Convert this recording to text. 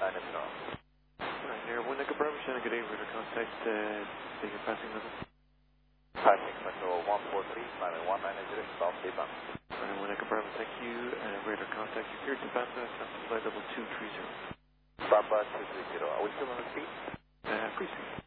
Air 1 Echo Bravo, Shannon, good evening. Radar contact, take your passing level. Passing level 143, climbing 190, south Stephen. Air 1 Echo Bravo, thank you. Radar contact, you cleared to Bamba, flight level 230. Bamba 230, are we still on the speed? Free speed.